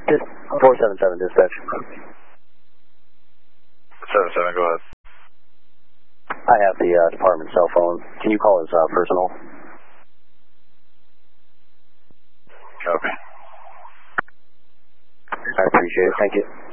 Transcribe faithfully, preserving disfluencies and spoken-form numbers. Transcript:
Just four seven seven dispatch. seven seven, go ahead. I have the uh, department cell phone. Can you call his uh, personal? Copy. I appreciate it. Thank you.